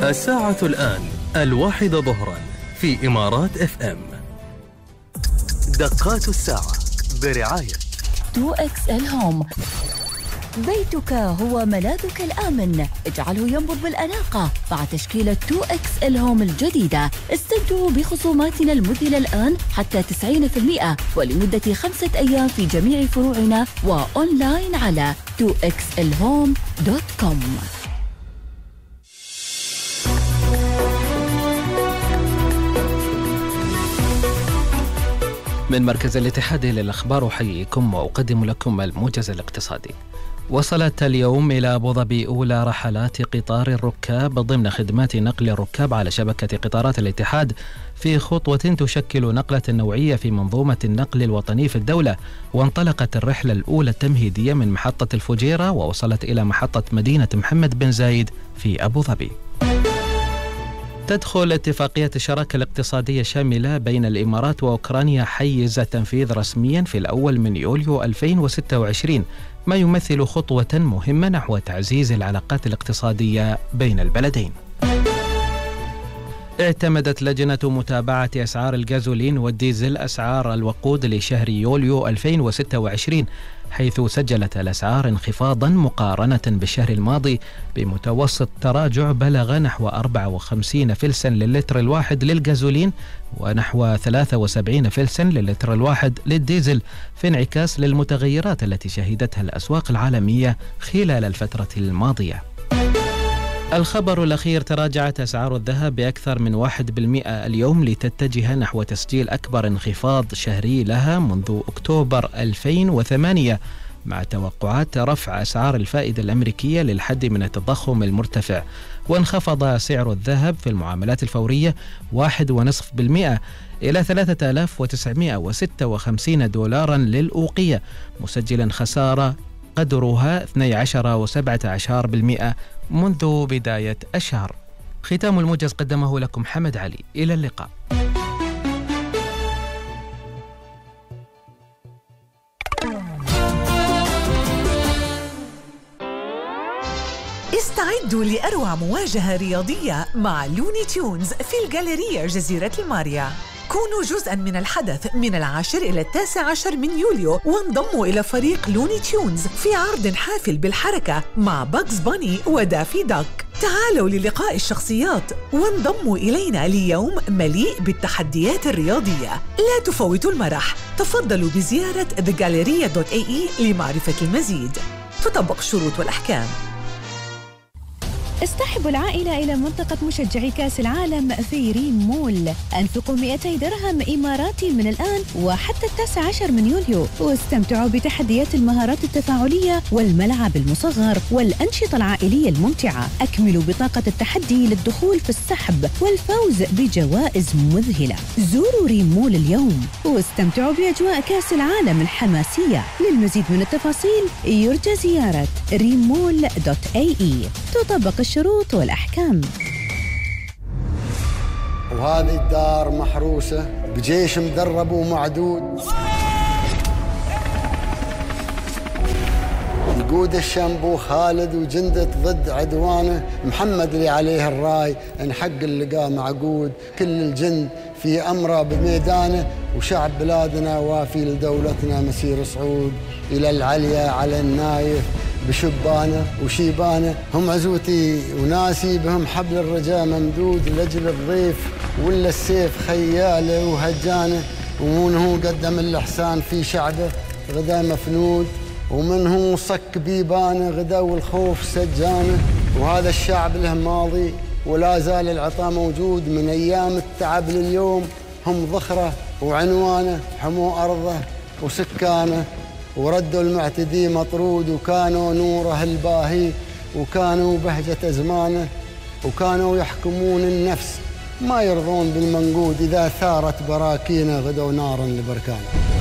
الساعة الآن 1 ظهرا في إمارات FM. دقات الساعة برعاية 2XL Home. بيتك هو ملاذك الآمن، اجعله ينبض بالأناقة مع تشكيلة 2XL Home الجديدة. استمتعوا بخصوماتنا المذهلة الآن حتى 90% ولمدة 5 أيام في جميع فروعنا وأونلاين على 2xlhome.com. من مركز الاتحاد للأخبار أحييكم وأقدم لكم الموجز الاقتصادي. وصلت اليوم إلى أبوظبي أولى رحلات قطار الركاب ضمن خدمات نقل الركاب على شبكة قطارات الاتحاد، في خطوة تشكل نقلة نوعية في منظومة النقل الوطني في الدولة. وانطلقت الرحلة الأولى التمهيدية من محطة الفجيرة ووصلت إلى محطة مدينة محمد بن زايد في أبوظبي. تدخل اتفاقية الشراكة الاقتصادية الشاملة بين الإمارات وأوكرانيا حيز التنفيذ رسميا في الأول من يوليو 2026، ما يمثل خطوة مهمة نحو تعزيز العلاقات الاقتصادية بين البلدين. اعتمدت لجنة متابعة أسعار الغازولين والديزل أسعار الوقود لشهر يوليو 2026، حيث سجلت الأسعار انخفاضا مقارنة بالشهر الماضي بمتوسط تراجع بلغ نحو 54 فلسا للتر الواحد للغازولين ونحو 73 فلسا للتر الواحد للديزل، في انعكاس للمتغيرات التي شهدتها الأسواق العالمية خلال الفترة الماضية. الخبر الأخير: تراجعت أسعار الذهب بأكثر من 1% اليوم لتتجه نحو تسجيل أكبر انخفاض شهري لها منذ أكتوبر 2008، مع توقعات رفع أسعار الفائدة الأمريكية للحد من التضخم المرتفع. وانخفض سعر الذهب في المعاملات الفورية 1.5% إلى 3956 دولارا للأوقية، مسجلا خسارة قدرها 12.17% منذ بداية الشهر. ختام الموجز قدمه لكم حمد علي. إلى اللقاء. استعدوا لأروع مواجهة رياضية مع لوني تيونز في الجاليرية جزيرة الماريا. كونوا جزءاً من الحدث من 10 إلى 19 من يوليو، وانضموا إلى فريق لوني تيونز في عرض حافل بالحركة مع باكس باني ودافي داك. تعالوا للقاء الشخصيات وانضموا إلينا ليوم مليء بالتحديات الرياضية. لا تفوتوا المرح. تفضلوا بزيارة thegalleria.ae لمعرفة المزيد. تطبق الشروط والأحكام. اصطحبوا العائلة إلى منطقة مشجعي كأس العالم في ريم مول. أنفقوا 200 درهم إماراتي من الآن وحتى 19 من يوليو، واستمتعوا بتحديات المهارات التفاعلية والملعب المصغر والأنشطة العائلية الممتعة. أكملوا بطاقة التحدي للدخول في السحب والفوز بجوائز مذهلة. زوروا ريم مول اليوم واستمتعوا بأجواء كأس العالم الحماسية. للمزيد من التفاصيل يرجى زيارة rimmall.ae. تطبق الشروط والأحكام. وهذه الدار محروسة بجيش مدرب ومعدود، يقود الشنبو خالد وجندة ضد عدوانه، محمد اللي عليه الراي ان حق اللقاء معقود، كل الجند في أمره بميدانه، وشعب بلادنا وافي لدولتنا مسير صعود، إلى العليا على النايف بشبانه وشيبانه، هم عزوتي وناسي بهم حبل الرجاء ممدود، لأجل الضيف ولا السيف خياله وهجانه، ومن هو قدم الإحسان في شعبه غدا مفنود، ومن هو صك بيبانه غدا والخوف سجانه، وهذا الشعب له ماضي ولا زال العطاء موجود، من أيام التعب لليوم هم ذخره وعنوانه، حموا أرضه وسكانه، وردوا المعتدي مطرود، وكانوا نوره الباهي، وكانوا بهجة أزمانه، وكانوا يحكمون النفس ما يرضون بالمنقود، إذا ثارت براكينه غدوا نارا لبركانه.